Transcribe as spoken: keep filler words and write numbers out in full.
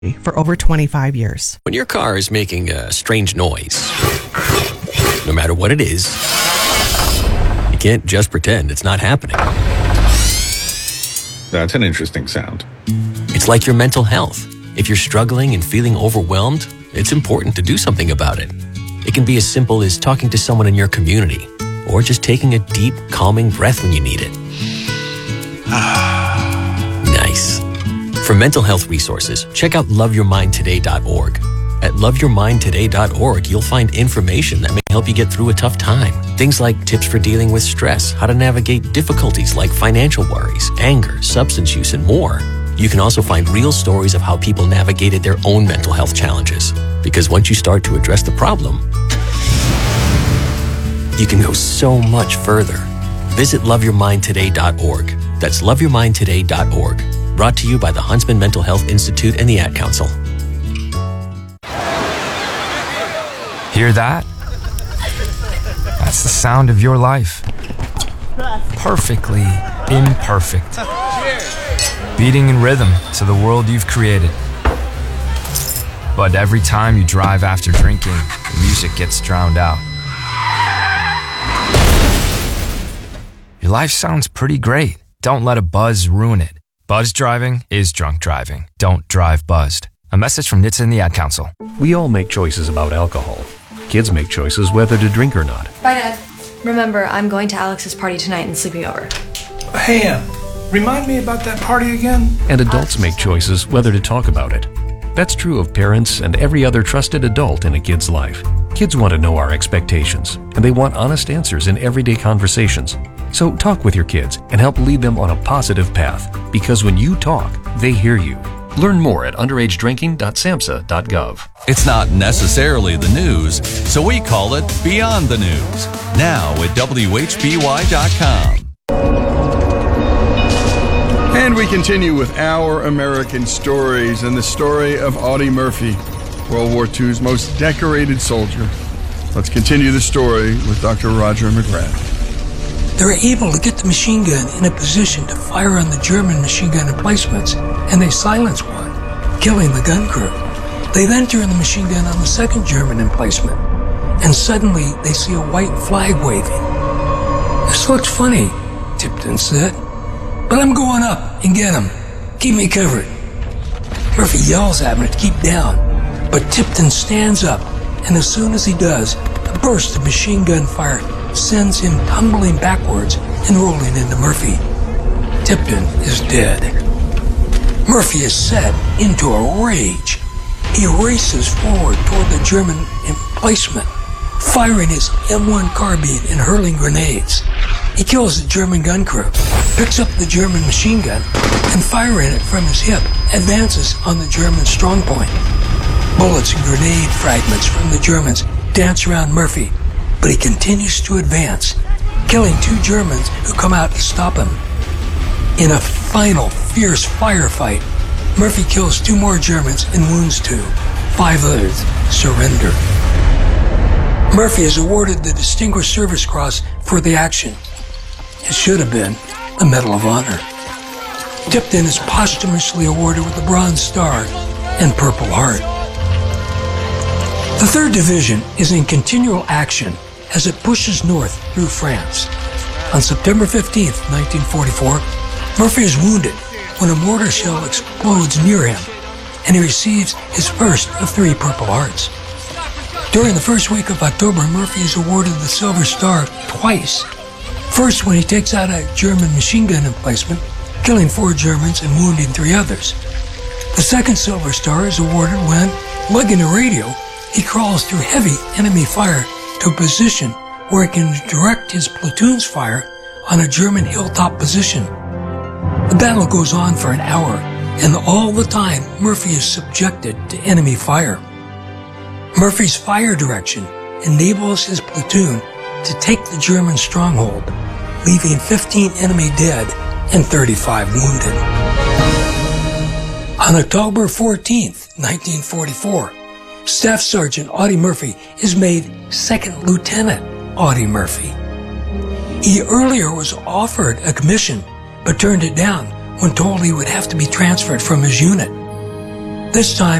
for over twenty-five years. When your car is making a strange noise, no matter what it is, you can't just pretend it's not happening. That's an interesting sound. It's like your mental health. If you're struggling and feeling overwhelmed, it's important to do something about it. It can be as simple as talking to someone in your community, or just taking a deep, calming breath when you need it. Nice. For mental health resources, check out love your mind today dot org. At love your mind today dot org, you'll find information that may help you get through a tough time. Things like tips for dealing with stress, how to navigate difficulties like financial worries, anger, substance use, and more. You can also find real stories of how people navigated their own mental health challenges. Because once you start to address the problem, you can go so much further. Visit love your mind today dot org. That's love your mind today dot org. Brought to you by the Huntsman Mental Health Institute and the Ad Council. Hear that? That's the sound of your life. Perfectly imperfect. Beating in rhythm to the world you've created. But every time you drive after drinking, the music gets drowned out. Your life sounds pretty great. Don't let a buzz ruin it. Buzz driving is drunk driving. Don't drive buzzed. A message from N H T S A and the Ad Council. We all make choices about alcohol. Kids make choices whether to drink or not. Bye, Dad. Remember, I'm going to Alex's party tonight and sleeping over. Hey, Em, remind me about that party again? And adults make choices whether to talk about it. That's true of parents and every other trusted adult in a kid's life. Kids want to know our expectations, and they want honest answers in everyday conversations. So talk with your kids and help lead them on a positive path, because when you talk, they hear you. Learn more at underage drinking dot samhsa dot gov. It's not necessarily the news, so we call it Beyond the News. Now at W H B Y dot com. And we continue with Our American Stories and the story of Audie Murphy, World War Two's most decorated soldier. Let's continue the story with Doctor Roger McGrath. They were able to get the machine gun in a position to fire on the German machine gun emplacements, and they silence one, killing the gun crew. They then turn the machine gun on the second German emplacement, and suddenly they see a white flag waving. "This looks funny," Tipton said, "but I'm going up and get him. Keep me covered." Murphy yells at him to keep down, but Tipton stands up, and as soon as he does, a burst of machine gun fire sends him tumbling backwards and rolling into Murphy. Tipton is dead. Murphy is set into a rage. He races forward toward the German emplacement, firing his M one carbine and hurling grenades. He kills the German gun crew, picks up the German machine gun, and firing it from his hip, advances on the German strongpoint. Bullets and grenade fragments from the Germans dance around Murphy, but he continues to advance, killing two Germans who come out to stop him. In a final fierce firefight, Murphy kills two more Germans and wounds two. Five others surrender. Murphy is awarded the Distinguished Service Cross for the action. It should have been the Medal of Honor. Tipton is posthumously awarded with the Bronze Star and Purple Heart. The third Division is in continual action as it pushes north through France. On September fifteenth, nineteen forty-four, Murphy is wounded when a mortar shell explodes near him, and he receives his first of three Purple Hearts. During the first week of October, Murphy is awarded the Silver Star twice. First, when he takes out a German machine gun emplacement, killing four Germans and wounding three others. The second Silver Star is awarded when, lugging a radio, he crawls through heavy enemy fire to a position where he can direct his platoon's fire on a German hilltop position. The battle goes on for an hour, and all the time Murphy is subjected to enemy fire. Murphy's fire direction enables his platoon to take the German stronghold, leaving fifteen enemy dead and thirty-five wounded. On October fourteenth, nineteen forty-four, Staff Sergeant Audie Murphy is made Second Lieutenant Audie Murphy. He earlier was offered a commission, but turned it down when told he would have to be transferred from his unit. This time,